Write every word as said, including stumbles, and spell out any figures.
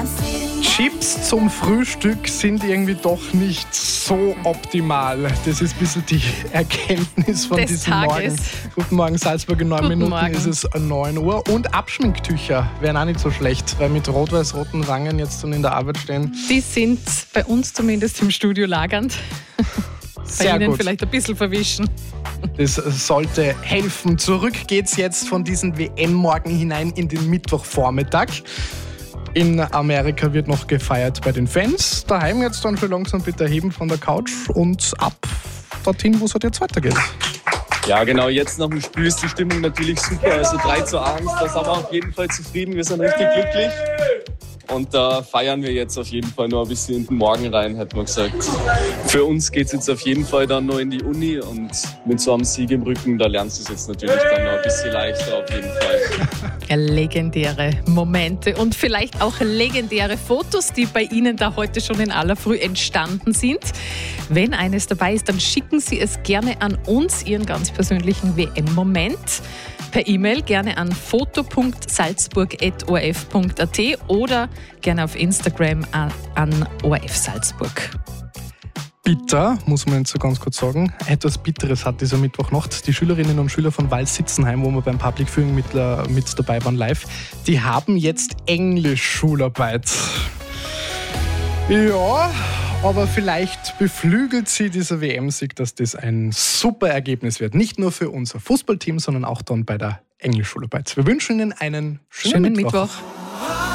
Chips zum Frühstück sind irgendwie doch nicht so optimal. Das ist ein bisschen die Erkenntnis von Des diesem Tages. Morgen. Guten Morgen, Salzburg. In neun Guten Minuten Morgen. ist es neun Uhr. Und Abschminktücher wären auch nicht so schlecht, weil mit rot-weiß-roten Wangen jetzt dann in der Arbeit stehen. Die sind bei uns zumindest im Studio lagernd. Bei Sehr Ihnen gut. vielleicht ein bisschen verwischen. Das sollte helfen. Zurück geht's jetzt von diesem W M-Morgen hinein in den Mittwochvormittag. In Amerika wird noch gefeiert bei den Fans. Daheim jetzt dann schon langsam bitte erheben von der Couch und ab dorthin, wo es halt jetzt weitergeht. Ja, genau, jetzt nach dem Spiel ist die Stimmung natürlich super. Also drei zu eins, da sind wir auf jeden Fall zufrieden. Wir sind richtig glücklich. Und da feiern wir jetzt auf jeden Fall noch ein bisschen in den Morgen rein, hat man gesagt. Für uns geht es jetzt auf jeden Fall dann noch in die Uni und mit so einem Sieg im Rücken, da lernst du es jetzt natürlich dann noch ein bisschen leichter auf jeden Fall. Legendäre Momente und vielleicht auch legendäre Fotos, die bei Ihnen da heute schon in aller Früh entstanden sind. Wenn eines dabei ist, dann schicken Sie es gerne an uns, Ihren ganz persönlichen W M-Moment. Per E-Mail gerne an foto punkt salzburg at o r f punkt a t oder gerne auf Instagram an, an O R F Salzburg. Bitter, muss man jetzt so ganz kurz sagen. Etwas Bitteres hat dieser Mittwochnacht. Die Schülerinnen und Schüler von Wals-Sitzenheim, wo wir beim Public Viewing mit, äh, mit dabei waren live, die haben jetzt Englisch-Schularbeit. Ja, aber vielleicht beflügelt sie dieser W M-Sieg, dass das ein super Ergebnis wird. Nicht nur für unser Fußballteam, sondern auch dann bei der Englisch-Schularbeit. Wir wünschen Ihnen einen schönen, Schönen Mittwoch. Mittwoch.